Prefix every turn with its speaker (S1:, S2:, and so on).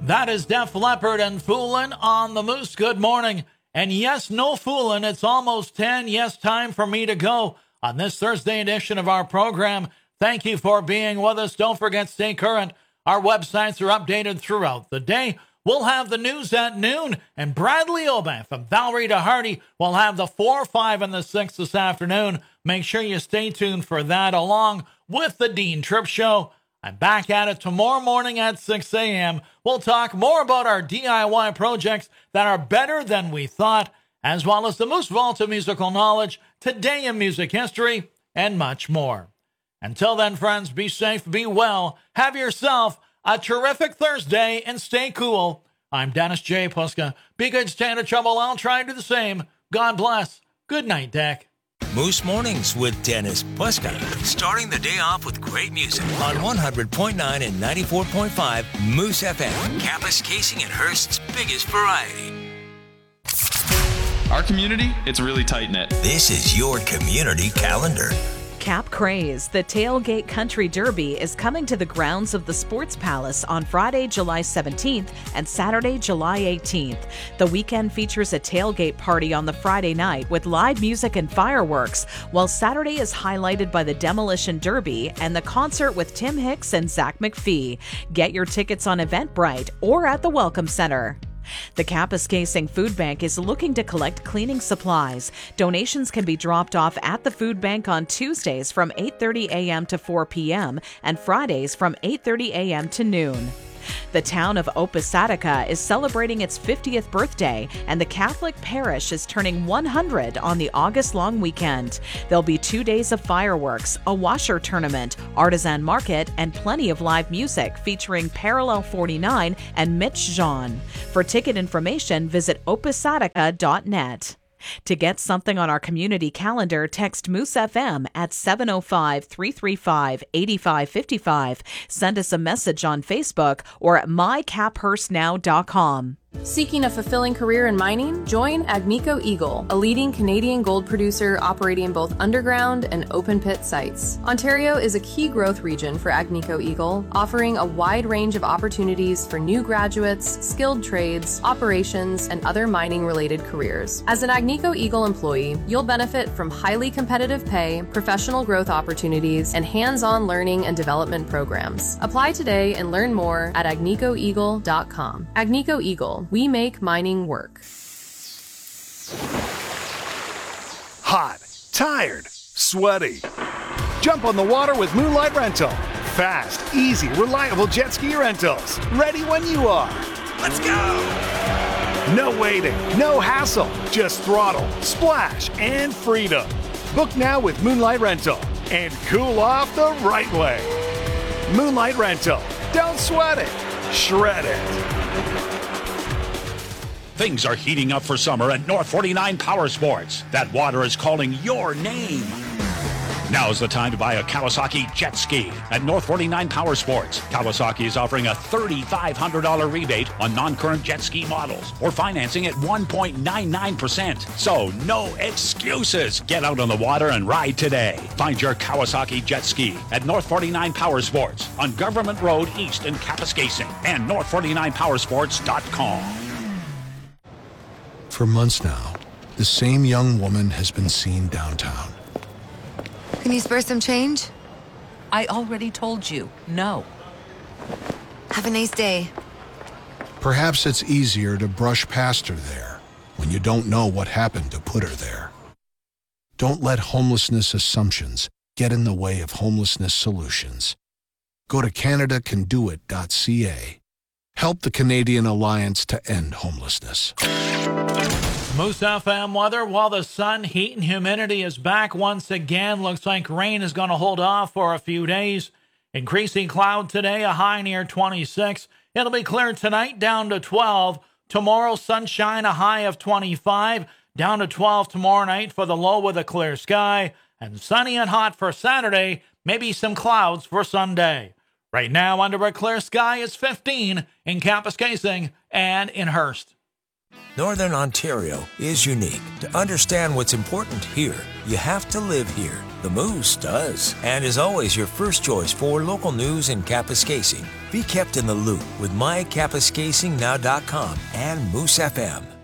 S1: That is Def Leppard and Foolin' on the Moose. Good morning. And yes, no foolin'. It's almost 10. Yes, time for me to go on this Thursday edition of our program. Thank you for being with us. Don't forget, stay current. Our websites are updated throughout the day. We'll have the news at noon, and Bradley Oban from Valerie to Hardy will have the 4, 5, and the 6 this afternoon. Make sure you stay tuned for that, along with the Dean Tripp Show. I'm back at it tomorrow morning at 6 a.m. We'll talk more about our DIY projects that are better than we thought, as well as the Moose Vault of musical knowledge, today in music history, and much more. Until then, friends, be safe, be well, have yourself a terrific Thursday, and stay cool. I'm Dennis J. Puska. Be good, stay out of trouble. I'll try to do the same. God bless. Good night, Dak.
S2: Moose Mornings with Dennis Puska. Starting the day off with great music on 100.9 and 94.5 Moose FM. Kapuskasing and Hearst's biggest variety.
S3: Our community, it's really tight-knit.
S2: This is your community calendar.
S4: Cap Craze, the Tailgate Country Derby, is coming to the grounds of the Sports Palace on Friday, July 17th and Saturday, July 18th. The weekend features a tailgate party on the Friday night with live music and fireworks, while Saturday is highlighted by the Demolition Derby and the concert with Tim Hicks and Zach McPhee. Get your tickets on Eventbrite or at the Welcome Center. The Kapuskasing Food Bank is looking to collect cleaning supplies. Donations can be dropped off at the food bank on Tuesdays from 8:30 a.m. to 4 p.m. and Fridays from 8:30 a.m. to noon. The town of Oppisatica is celebrating its 50th birthday, and the Catholic parish is turning 100 on the August long weekend. There'll be 2 days of fireworks, a washer tournament, artisan market, and plenty of live music featuring Parallel 49 and Mitch Jean. For ticket information, visit oppisatica.net. To get something on our community calendar, text Moose FM at 705-335-8555. Send us a message on Facebook or at mycaphurstnow.com.
S5: Seeking a fulfilling career in mining? Join Agnico Eagle, a leading Canadian gold producer operating both underground and open pit sites. Ontario is a key growth region for Agnico Eagle, offering a wide range of opportunities for new graduates, skilled trades, operations, and other mining-related careers. As an Agnico Eagle employee, you'll benefit from highly competitive pay, professional growth opportunities, and hands-on learning and development programs. Apply today and learn more at agnicoeagle.com. Agnico Eagle. We make mining work.
S6: Hot, tired, sweaty. Jump on the water with Moonlight Rental. Fast, easy, reliable jet ski rentals. Ready when you are.
S2: Let's go!
S6: No waiting, no hassle. Just throttle, splash, and freedom. Book now with Moonlight Rental and cool off the right way. Moonlight Rental. Don't sweat it. Shred it.
S7: Things are heating up for summer at North 49 Power Sports. That water is calling your name. Now's the time to buy a Kawasaki jet ski at North 49 Power Sports. Kawasaki is offering a $3,500 rebate on non-current jet ski models or financing at 1.99%. So no excuses. Get out on the water and ride today. Find your Kawasaki jet ski at North 49 Power Sports on Government Road East in Kapuskasing and north49powersports.com.
S8: For months now, the same young woman has been seen downtown.
S9: Can you spare some change?
S10: I already told you, no.
S9: Have a nice day.
S8: Perhaps it's easier to brush past her there when you don't know what happened to put her there. Don't let homelessness assumptions get in the way of homelessness solutions. Go to CanadaCanDoIt.ca. Help the Canadian Alliance to End Homelessness.
S1: Moose FM weather. While the sun, heat, and humidity is back once again, looks like rain is going to hold off for a few days. Increasing cloud today, a high near 26. It'll be clear tonight, down to 12. Tomorrow, sunshine, a high of 25. Down to 12 tomorrow night for the low with a clear sky. And sunny and hot for Saturday, maybe some clouds for Sunday. Right now, under a clear sky, it's 15 in Kapuskasing and in Hearst.
S2: Northern Ontario is unique. To understand what's important here, you have to live here. The Moose does, and is always your first choice for local news in Kapuskasing. Be kept in the loop with mykapuskasingnow.com and Moose FM.